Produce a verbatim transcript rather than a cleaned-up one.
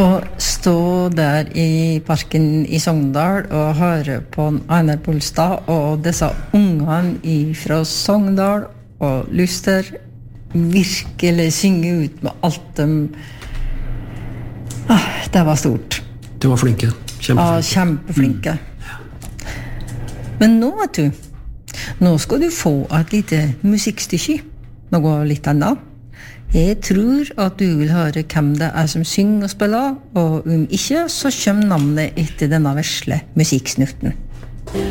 Og stå der i parken i Sogndal og høre på Einar Bolstad og disse ungene fra Sogndal og Lyster virkelig synge ut med alt de... Ah, det var stort. Du var flinke. Kjempeflinke. Ja, kjempeflinke. Mm. Men nå, vet du, nå skal du få et lite musikkstykke. Noe litt annet. Jeg tror at du vil høre hvem det er som synger og spiller, og om ikke, så kommer navnet etter denne vesle musikksnutten.